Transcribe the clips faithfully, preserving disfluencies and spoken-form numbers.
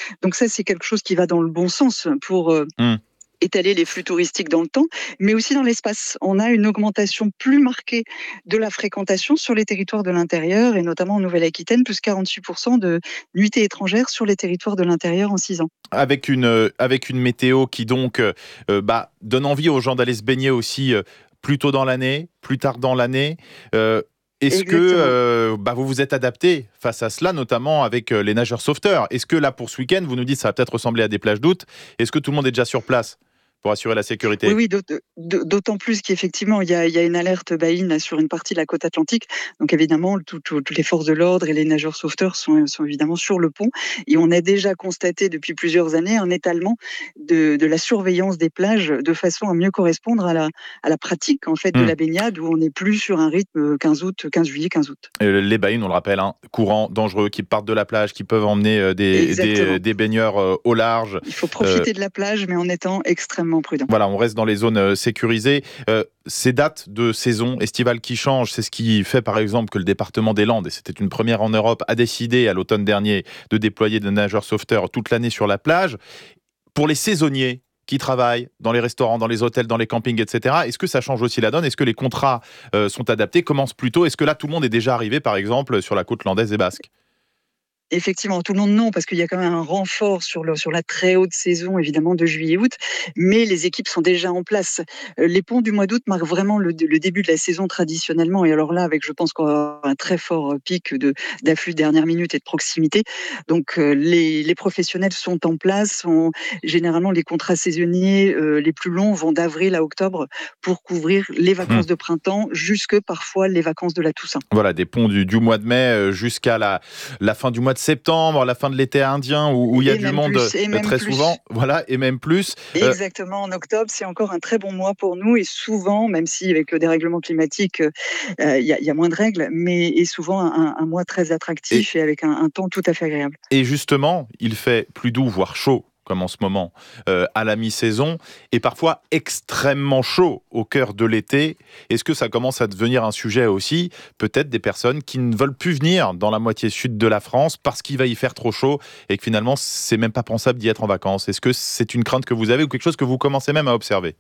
Donc ça, c'est quelque chose qui va dans le bon sens pour euh, mmh. étaler les flux touristiques dans le temps, mais aussi dans l'espace. On a une augmentation plus marquée de la fréquentation sur les territoires de l'intérieur, et notamment en Nouvelle-Aquitaine, plus quarante-huit pour cent de nuitées étrangères sur les territoires de l'intérieur en six ans. Avec une, avec une météo qui donc euh, bah, donne envie aux gens d'aller se baigner aussi euh, plus tôt dans l'année, plus tard dans l'année. Euh, Est-ce Exactement. que euh, bah, vous vous êtes adapté face à cela, notamment avec euh, les nageurs sauveteurs? Est-ce que là, pour ce week-end, vous nous dites que ça va peut-être ressembler à des plages d'août? Est-ce que tout le monde est déjà sur place pour assurer la sécurité? Oui, oui, d'autant plus qu'effectivement, il y a, il y a une alerte baïne sur une partie de la côte atlantique. Donc évidemment, tout, tout, toutes les forces de l'ordre et les nageurs sauveteurs sont, sont évidemment sur le pont. Et on a déjà constaté depuis plusieurs années un étalement de, de la surveillance des plages de façon à mieux correspondre à la, à la pratique en fait, de mmh. la baignade, où on n'est plus sur un rythme quinze août, quinze juillet, quinze août. Euh, les baïnes, on le rappelle, hein, courants, dangereux, qui partent de la plage, qui peuvent emmener euh, des, des, des baigneurs euh, au large. Il faut profiter euh... de la plage, mais en étant extrêmement prudent. Voilà, on reste dans les zones sécurisées. Euh, ces dates de saison estivale qui changent, c'est ce qui fait par exemple que le département des Landes, et c'était une première en Europe, a décidé à l'automne dernier de déployer des nageurs sauveteurs toute l'année sur la plage. Pour les saisonniers qui travaillent dans les restaurants, dans les hôtels, dans les campings, et cetera, est-ce que ça change aussi la donne? Est-ce que les contrats euh, sont adaptés, commencent plus tôt? Est-ce que là, tout le monde est déjà arrivé, par exemple, sur la côte landaise et basque? Effectivement, tout le monde non, parce qu'il y a quand même un renfort sur, le, sur la très haute saison, évidemment, de juillet-août, mais les équipes sont déjà en place. Les ponts du mois d'août marquent vraiment le, le début de la saison traditionnellement, et alors là, avec, je pense qu'on va avoir un très fort pic de, d'afflux de dernière minute et de proximité. Donc, les, les professionnels sont en place. On, généralement, les contrats saisonniers euh, les plus longs vont d'avril à octobre pour couvrir les vacances mmh. de printemps, jusque parfois les vacances de la Toussaint. Voilà, des ponts du, du mois de mai jusqu'à la, la fin du mois de septembre, la fin de l'été indien, où, où il y a du monde plus, très plus. souvent, voilà, et même plus. Exactement, en octobre, c'est encore un très bon mois pour nous, et souvent, même si avec le dérèglement climatique, il euh, y, y a moins de règles, mais est souvent un, un mois très attractif et, et avec un, un temps tout à fait agréable. Et justement, il fait plus doux, voire chaud, comme en ce moment, euh, à la mi-saison, et parfois extrêmement chaud au cœur de l'été. Est-ce que ça commence à devenir un sujet aussi, peut-être des personnes qui ne veulent plus venir dans la moitié sud de la France parce qu'il va y faire trop chaud et que finalement, c'est même pas pensable d'y être en vacances? Est-ce que c'est une crainte que vous avez ou quelque chose que vous commencez même à observer?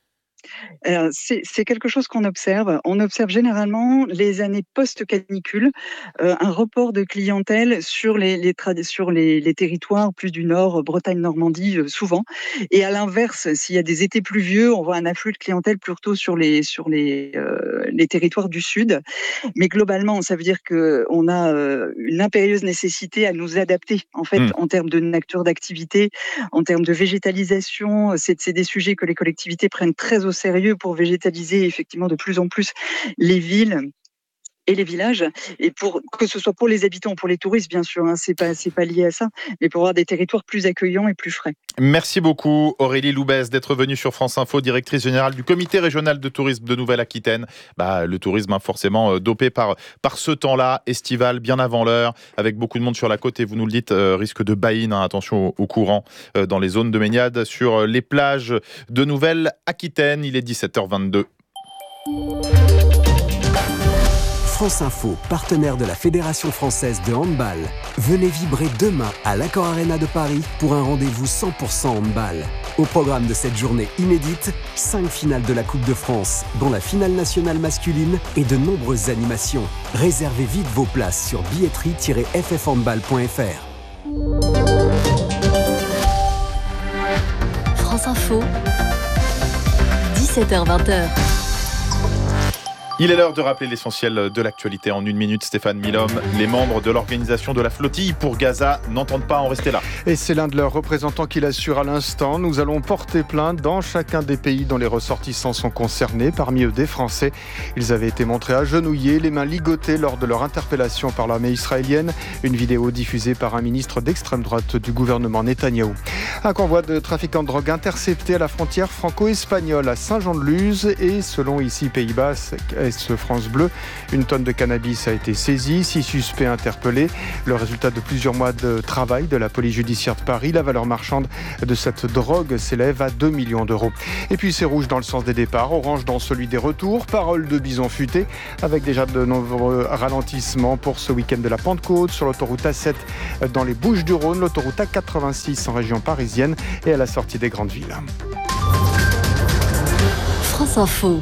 Euh, c'est, c'est quelque chose qu'on observe. On observe généralement les années post-canicule, euh, un report de clientèle sur les, les, trad- sur les, les territoires plus du nord, Bretagne, Normandie, euh, souvent. Et à l'inverse, s'il y a des étés pluvieux, on voit un afflux de clientèle plutôt sur les, sur les, euh, les territoires du sud. Mais globalement, ça veut dire qu'on a euh, une impérieuse nécessité à nous adapter, en fait, mmh. en termes de nature d'activité, en termes de végétalisation. C'est, c'est des sujets que les collectivités prennent très au sérieux pour végétaliser effectivement de plus en plus les villes et les villages, et pour que ce soit pour les habitants ou pour les touristes, bien sûr, hein, c'est pas, c'est pas lié à ça, mais pour avoir des territoires plus accueillants et plus frais. Merci beaucoup Aurélie Loubès d'être venue sur France Info, directrice générale du comité régional de tourisme de Nouvelle-Aquitaine. Bah, le tourisme, hein, forcément euh, dopé par, par ce temps-là, estival, bien avant l'heure, avec beaucoup de monde sur la côte, et vous nous le dites, euh, risque de baïne, hein, attention au, au courant euh, dans les zones de baignade sur les plages de Nouvelle-Aquitaine. Il est dix-sept heures vingt-deux. France Info, partenaire de la Fédération française de handball. Venez vibrer demain à l'Accor Arena de Paris pour un rendez-vous cent pour cent handball. Au programme de cette journée inédite, cinq finales de la Coupe de France, dont la finale nationale masculine et de nombreuses animations. Réservez vite vos places sur billetterie tiret f f handball point f r. France Info, dix-sept heures vingt. Il est l'heure de rappeler l'essentiel de l'actualité en une minute. Stéphane Milhomme, les membres de l'organisation de la flottille pour Gaza n'entendent pas en rester là. Et c'est l'un de leurs représentants qui l'assure à l'instant. Nous allons porter plainte dans chacun des pays dont les ressortissants sont concernés, parmi eux des Français. Ils avaient été montrés agenouillés, les mains ligotées lors de leur interpellation par l'armée israélienne. Une vidéo diffusée par un ministre d'extrême droite du gouvernement Netanyahou. Un convoi de trafiquants de drogue intercepté à la frontière franco-espagnole à Saint-Jean-de-Luz et selon ici Pays Basque, journaliste France Bleu. Une tonne de cannabis a été saisie, six suspects interpellés. Le résultat de plusieurs mois de travail de la police judiciaire de Paris. La valeur marchande de cette drogue s'élève à deux millions d'euros. Et puis c'est rouge dans le sens des départs, orange dans celui des retours. Parole de bison futé, avec déjà de nombreux ralentissements pour ce week-end de la Pentecôte sur l'autoroute A sept dans les Bouches-du-Rhône, l'autoroute A quatre-vingt-six en région parisienne et à la sortie des grandes villes. France Info.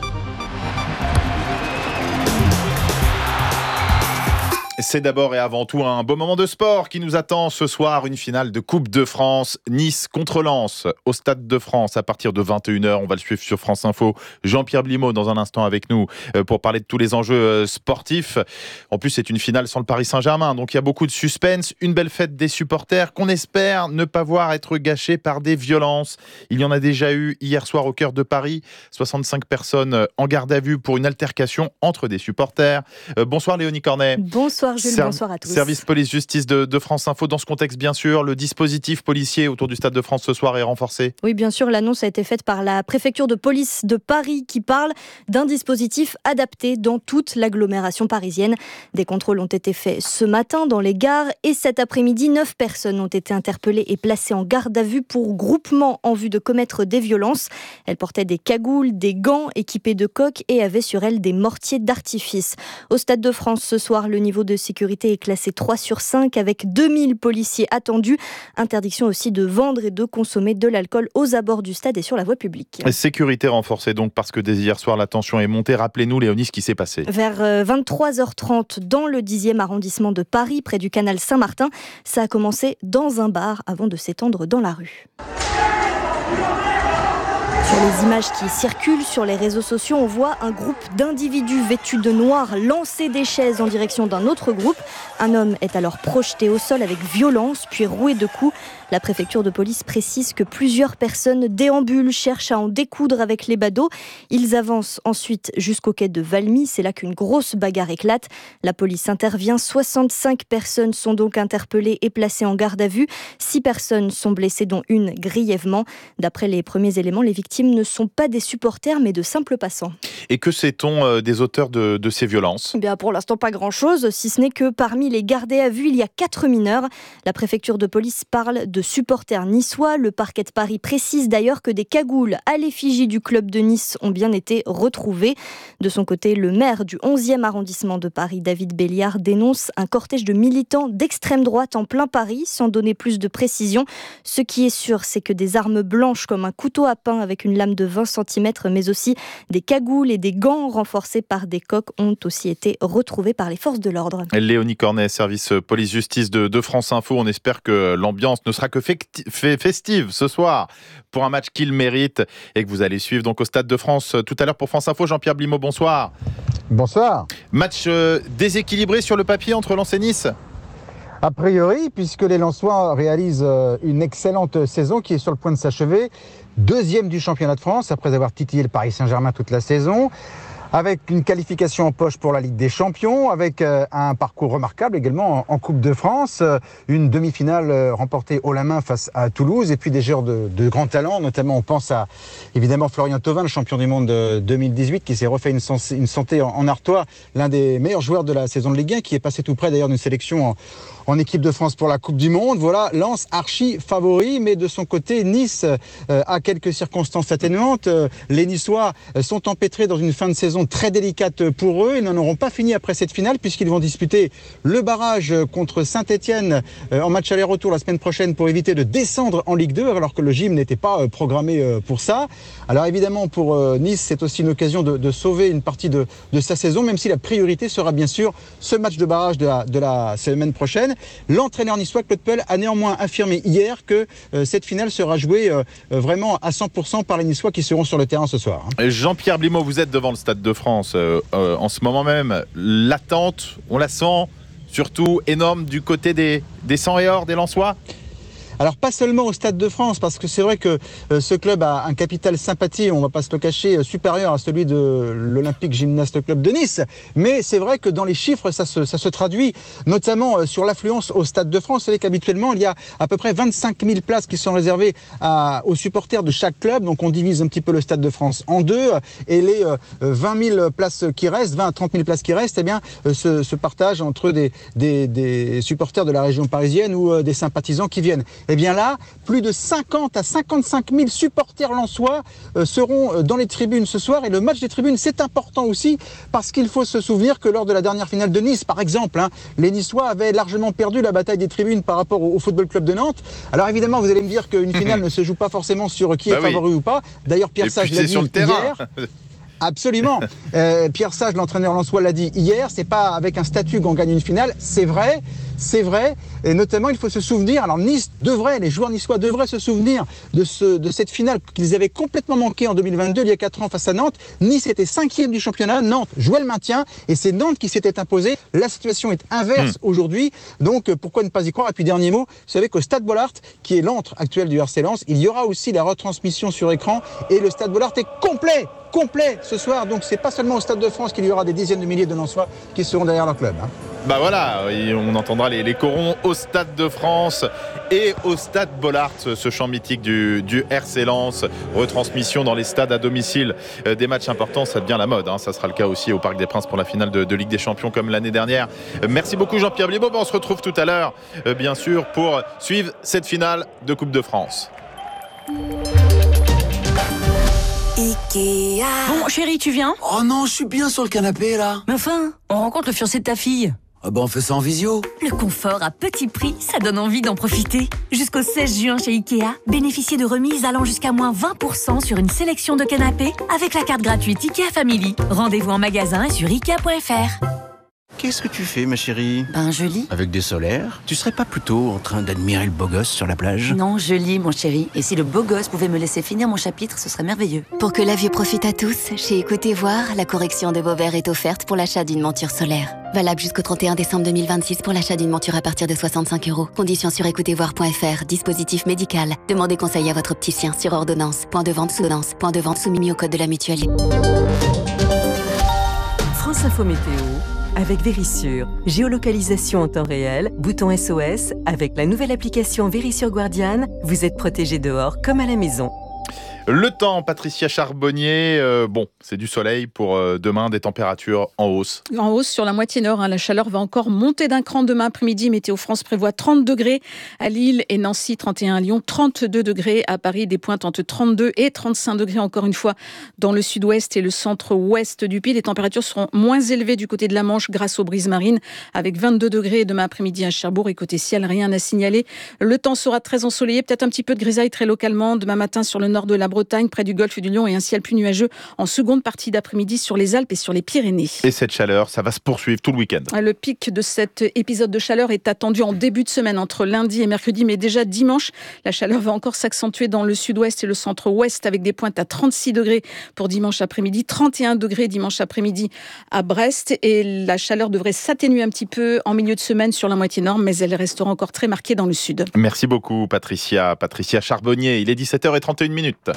C'est d'abord et avant tout un beau moment de sport qui nous attend ce soir, une finale de Coupe de France, Nice contre Lens au Stade de France à partir de vingt et une heures. On va le suivre sur France Info. Jean-Pierre Blimaud dans un instant avec nous pour parler de tous les enjeux sportifs. En plus, c'est une finale sans le Paris Saint-Germain, donc il y a beaucoup de suspense. Une belle fête des supporters qu'on espère ne pas voir être gâchée par des violences. Il y en a déjà eu hier soir au cœur de Paris. soixante-cinq personnes en garde à vue pour une altercation entre des supporters. Euh, bonsoir Léonie Cornet. Bonsoir Jules, Ser- bonsoir à tous. Service police-justice de, de France Info. Dans ce contexte, bien sûr, le dispositif policier autour du Stade de France ce soir est renforcé. Oui, bien sûr, l'annonce a été faite par la préfecture de police de Paris qui parle d'un dispositif adapté dans toute l'agglomération parisienne. Des contrôles ont été faits ce matin dans les gares et cet après-midi, neuf personnes ont été interpellées et placées en garde à vue pour groupement en vue de commettre des violences. Elles portaient des cagoules, des gants équipés de coques et avaient sur elles des mortiers d'artifice. Au Stade de France ce soir, le niveau de sécurité est classé trois sur cinq avec deux mille policiers attendus. Interdiction aussi de vendre et de consommer de l'alcool aux abords du stade et sur la voie publique. Sécurité renforcée donc parce que dès hier soir la tension est montée. Rappelez-nous Léonie ce qui s'est passé. Vers vingt-trois heures trente dans le dixième arrondissement de Paris, près du canal Saint-Martin, ça a commencé dans un bar avant de s'étendre dans la rue. Sur les images qui circulent sur les réseaux sociaux, on voit un groupe d'individus vêtus de noir lancer des chaises en direction d'un autre groupe. Un homme est alors projeté au sol avec violence, puis roué de coups. La préfecture de police précise que plusieurs personnes déambulent, cherchent à en découdre avec les badauds. Ils avancent ensuite jusqu'au quai de Valmy. C'est là qu'une grosse bagarre éclate. La police intervient. soixante-cinq personnes sont donc interpellées et placées en garde à vue. Six personnes sont blessées, dont une grièvement. D'après les premiers éléments, les victimes ne sont pas des supporters, mais de simples passants. Et que sait-on des auteurs de, de ces violences ? Eh bien, pour l'instant, pas grand-chose, si ce n'est que parmi les gardés à vue, il y a quatre mineurs. La préfecture de police parle de supporters niçois. Le parquet de Paris précise d'ailleurs que des cagoules à l'effigie du club de Nice ont bien été retrouvées. De son côté, le maire du onzième arrondissement de Paris, David Béliard, dénonce un cortège de militants d'extrême droite en plein Paris, sans donner plus de précision. Ce qui est sûr, c'est que des armes blanches comme un couteau à pain avec une lame de vingt centimètres, mais aussi des cagoules et des gants renforcés par des coques ont aussi été retrouvés par les forces de l'ordre. Léonie Cornet, service police-justice de, de France Info. On espère que l'ambiance ne sera que festive ce soir pour un match qu'il mérite et que vous allez suivre donc au Stade de France tout à l'heure pour France Info. Jean-Pierre Blimaud, bonsoir. Bonsoir. Match euh, déséquilibré sur le papier entre Lens et Nice ? A priori, puisque les Lensois réalisent une excellente saison qui est sur le point de s'achever. Deuxième du championnat de France, après avoir titillé le Paris Saint-Germain toute la saison. Avec une qualification en poche pour la Ligue des Champions, avec euh, un parcours remarquable également en, en Coupe de France, euh, une demi-finale euh, remportée haut la main face à Toulouse, et puis des joueurs de, de grands talents, notamment on pense à évidemment Florian Thauvin, le champion du monde de deux mille dix-huit, qui s'est refait une, sens- une santé en, en Artois, l'un des meilleurs joueurs de la saison de Ligue un, qui est passé tout près d'ailleurs d'une sélection en, en équipe de France pour la Coupe du Monde. Voilà, Lens archi favori, mais de son côté, Nice euh, a quelques circonstances atténuantes. Euh, les Niçois sont empêtrés dans une fin de saison très délicate pour eux. Ils n'en auront pas fini après cette finale puisqu'ils vont disputer le barrage contre Saint-Etienne en match aller-retour la semaine prochaine pour éviter de descendre en Ligue deux alors que le gym n'était pas programmé pour ça. Alors évidemment pour Nice c'est aussi une occasion de, de sauver une partie de, de sa saison, même si la priorité sera bien sûr ce match de barrage de la, de la semaine prochaine. L'entraîneur niçois Claude Puel a néanmoins affirmé hier que euh, cette finale sera jouée euh, vraiment à cent pour cent par les Niçois qui seront sur le terrain ce soir. Jean-Pierre Blimaud, vous êtes devant le Stade de France euh, euh, en ce moment même. L'attente, on la sent surtout énorme du côté des, des cent et or, des Lensois. Alors pas seulement au Stade de France, parce que c'est vrai que euh, ce club a un capital sympathie, on ne va pas se le cacher, euh, supérieur à celui de l'Olympique Gymnaste Club de Nice, mais c'est vrai que dans les chiffres, ça se, ça se traduit, notamment euh, sur l'affluence au Stade de France. Vous savez qu'habituellement, il y a à peu près vingt-cinq mille places qui sont réservées à, aux supporters de chaque club, donc on divise un petit peu le Stade de France en deux, et les euh, vingt mille places qui restent, vingt à trente mille places qui restent, eh bien, euh, se, se partagent entre des, des, des supporters de la région parisienne ou euh, des sympathisants qui viennent. Eh bien là, plus de cinquante à cinquante-cinq mille supporters lensois euh, seront euh, dans les tribunes ce soir, et le match des tribunes, c'est important aussi, parce qu'il faut se souvenir que lors de la dernière finale de Nice, par exemple, hein, les Niçois avaient largement perdu la bataille des tribunes par rapport au, au Football Club de Nantes. Alors évidemment, vous allez me dire qu'une finale ne se joue pas forcément sur qui bah est oui. favori ou pas. D'ailleurs, Pierre Sage l'a dit sur le hier. Absolument. Euh, Pierre Sage, l'entraîneur lensois, l'a dit hier, c'est pas avec un statut qu'on gagne une finale, c'est vrai, c'est vrai, et notamment il faut se souvenir, alors Nice devrait, les joueurs niçois devraient se souvenir de, ce, de cette finale qu'ils avaient complètement manqué en deux mille vingt-deux, il y a quatre ans face à Nantes. Nice était cinquième du championnat, Nantes jouait le maintien, et c'est Nantes qui s'était imposé. La situation est inverse mmh. aujourd'hui, donc pourquoi ne pas y croire? Et puis dernier mot, vous savez qu'au Stade Bollaert, qui est l'antre actuel du R C Lens, il y aura aussi la retransmission sur écran, et le Stade Bollaert est complet complet ce soir, donc c'est pas seulement au Stade de France qu'il y aura des dizaines de milliers de Lensois qui seront derrière leur club. Hein. Bah voilà, on entendra les, les corons au Stade de France et au Stade Bollaert, ce chant mythique du, du R C Lens. Retransmission dans les stades à domicile euh, des matchs importants, ça devient la mode. Hein. Ça sera le cas aussi au Parc des Princes pour la finale de, de Ligue des Champions comme l'année dernière. Euh, merci beaucoup Jean-Pierre Blibaud. On se retrouve tout à l'heure, euh, bien sûr, pour suivre cette finale de Coupe de France. Ikea. Bon, chérie, tu viens? Oh non, je suis bien sur le canapé, là. Mais enfin, on rencontre le fiancé de ta fille. Ah bah on fait ça en visio. Le confort à petit prix, ça donne envie d'en profiter. Jusqu'au seize juin chez Ikea, bénéficiez de remises allant jusqu'à moins vingt pour cent sur une sélection de canapés avec la carte gratuite Ikea Family. Rendez-vous en magasin et sur ikea point f r. Qu'est-ce que tu fais, ma chérie? Ben, je lis. Avec des solaires? Tu serais pas plutôt en train d'admirer le beau gosse sur la plage? Non, je lis, mon chéri. Et si le beau gosse pouvait me laisser finir mon chapitre, ce serait merveilleux. Pour que la vue profite à tous, chez Écoutez Voir, la correction de vos verres est offerte pour l'achat d'une monture solaire. Valable jusqu'au trente et un décembre deux mille vingt-six pour l'achat d'une monture à partir de soixante-cinq euros. Conditions sur écoutez voir point f r. Dispositif médical. Demandez conseil à votre opticien sur ordonnance. Point de vente sous ordonnance. Point de vente soumis au code de la mutuelle. France Info Météo. Avec Vérissure, géolocalisation en temps réel, bouton S O S, avec la nouvelle application Vérissure Guardian, vous êtes protégé dehors comme à la maison. Le temps, Patricia Charbonnier, euh, bon, c'est du soleil pour euh, demain, des températures en hausse. En hausse sur la moitié nord, hein, la chaleur va encore monter d'un cran demain après-midi. Météo France prévoit trente degrés à Lille et Nancy, trente et un à Lyon, trente-deux degrés à Paris, des pointes entre trente-deux et trente-cinq degrés encore une fois dans le sud-ouest et le centre-ouest du pays. Les températures seront moins élevées du côté de la Manche grâce aux brises marines avec vingt-deux degrés demain après-midi à Cherbourg et côté ciel, rien à signaler. Le temps sera très ensoleillé, peut-être un petit peu de grisaille très localement demain matin sur le nord de la Bretagne, près du golfe du Lion et un ciel plus nuageux en seconde partie d'après-midi sur les Alpes et sur les Pyrénées. Et cette chaleur, ça va se poursuivre tout le week-end. Le pic de cet épisode de chaleur est attendu en début de semaine entre lundi et mercredi, mais déjà dimanche, la chaleur va encore s'accentuer dans le sud-ouest et le centre-ouest avec des pointes à trente-six degrés pour dimanche après-midi, trente et un degrés dimanche après-midi à Brest et la chaleur devrait s'atténuer un petit peu en milieu de semaine sur la moitié nord, mais elle restera encore très marquée dans le sud. Merci beaucoup Patricia, Patricia Charbonnier. Il est dix-sept heures trente et une minutes.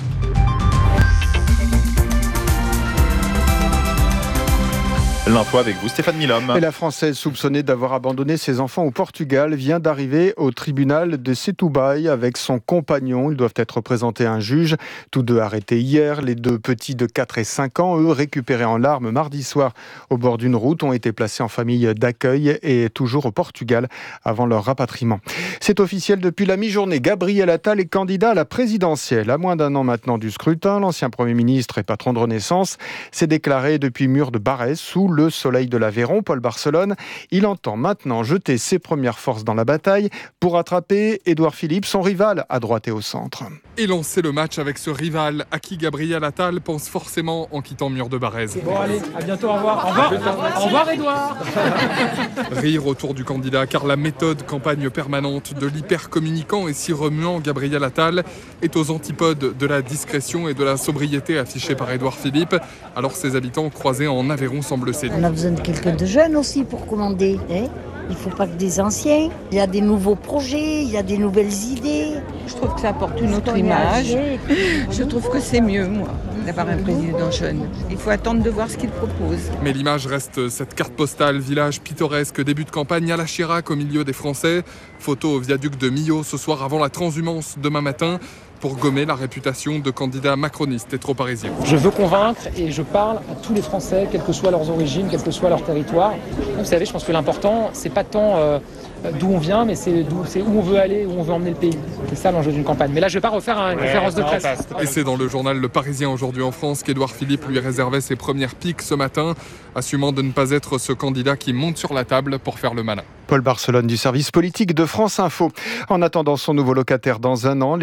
L'info avec vous, Stéphane Milhomme. Et la Française soupçonnée d'avoir abandonné ses enfants au Portugal vient d'arriver au tribunal de Setúbal avec son compagnon. Ils doivent être présentés à un juge. Tous deux arrêtés hier. Les deux petits de quatre et cinq ans, eux, récupérés en larmes mardi soir au bord d'une route, ont été placés en famille d'accueil et toujours au Portugal avant leur rapatriement. C'est officiel depuis la mi-journée. Gabriel Attal est candidat à la présidentielle. À moins d'un an maintenant du scrutin, l'ancien Premier ministre et patron de Renaissance s'est déclaré depuis mur de Barès sous le soleil de l'Aveyron, Paul Barcelone. Il entend maintenant jeter ses premières forces dans la bataille pour attraper Édouard Philippe, son rival à droite et au centre. Et lancer le match avec ce rival à qui Gabriel Attal pense forcément en quittant mur de Barès. Bon allez, à bientôt, au revoir. Au revoir, au revoir Édouard. Rire autour du candidat car la méthode campagne permanente de l'hyper-communicant et si remuant Gabriel Attal est aux antipodes de la discrétion et de la sobriété affichée par Édouard Philippe. Alors ses habitants croisés en Aveyron semblent passé. On a besoin de quelqu'un de jeune aussi pour commander. Hein, il ne faut pas que des anciens. Il y a des nouveaux projets, il y a des nouvelles idées. Je trouve que ça apporte une autre image. Je trouve que c'est mieux, moi, d'avoir un président jeune. Il faut attendre de voir ce qu'il propose. Mais l'image reste cette carte postale, village pittoresque, début de campagne à la Chirac au milieu des Français. Photo au viaduc de Millau ce soir avant la transhumance demain matin pour gommer la réputation de candidats macronistes et trop parisiens. Je veux convaincre et je parle à tous les Français, quelles que soient leurs origines, quel que soit leur territoire. Vous savez, je pense que l'important, c'est pas tant euh, d'où on vient, mais c'est, d'où, c'est où on veut aller, où on veut emmener le pays. C'est ça l'enjeu d'une campagne. Mais là, je vais pas refaire une ouais, conférence de presse. Et c'est dans le journal Le Parisien aujourd'hui en France qu'Édouard Philippe lui réservait ses premières piques ce matin, assumant de ne pas être ce candidat qui monte sur la table pour faire le malin. Paul Barcelone du service politique de France Info. En attendant son nouveau locataire dans un an,